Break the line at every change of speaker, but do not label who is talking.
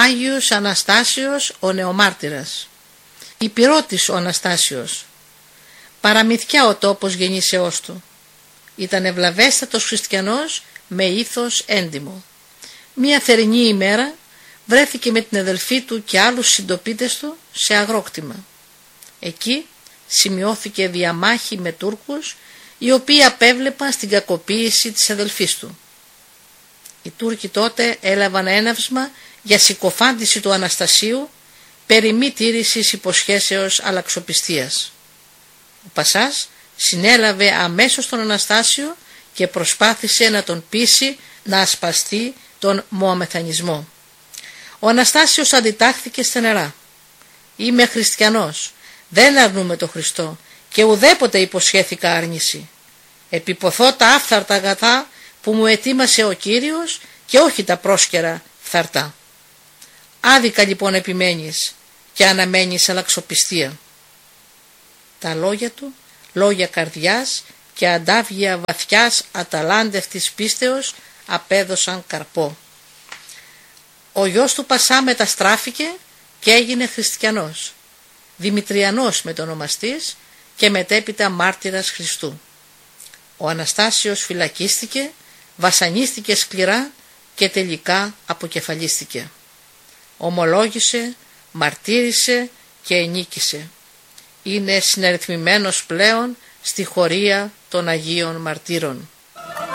Άγιος Αναστάσιος ο Νεομάρτυρας. Υπηρώτης ο Αναστάσιος. Παραμυθιά ο τόπος γεννήσεώς του. Ήταν ευλαβέστατος χριστιανός με ήθος έντιμο. Μια θερινή ημέρα βρέθηκε με την αδελφή του και άλλους συντοπίτες του σε αγρόκτημα. Εκεί σημειώθηκε διαμάχη με Τούρκους, οι οποίοι απέβλεπαν στην κακοποίηση της αδελφής του. Οι Τούρκοι τότε έλαβαν έναυσμα για συκοφάντηση του Αναστασίου περί μη τήρησης υποσχέσεως αλλαξοπιστίας. Ο Πασάς συνέλαβε αμέσως τον Αναστάσιο και προσπάθησε να τον πείσει να ασπαστεί τον μωαμεθανισμό. Ο Αναστάσιος αντιτάχθηκε στεναρά. «Είμαι χριστιανός, δεν αρνούμε τον Χριστό και ουδέποτε υποσχέθηκα άρνηση. Επιποθώ τα άφθαρτα αγαθά που μου ετοίμασε ο Κύριος και όχι τα πρόσκαιρα φθαρτά». Άδικα λοιπόν επιμένεις και αναμένεις αλλαξοπιστία. Τα λόγια του, λόγια καρδιάς και αντάβια βαθιάς αταλάντευτης πίστεως απέδωσαν καρπό. Ο γιος του Πασά μεταστράφηκε και έγινε χριστιανός, Δημητριανός μετονομαστής και μετέπειτα μάρτυρας Χριστού. Ο Αναστάσιος φυλακίστηκε, βασανίστηκε σκληρά και τελικά αποκεφαλίστηκε. Ομολόγησε, μαρτύρησε και ενίκησε. Είναι συναριθμημένος πλέον στη χωρία των Αγίων Μαρτύρων.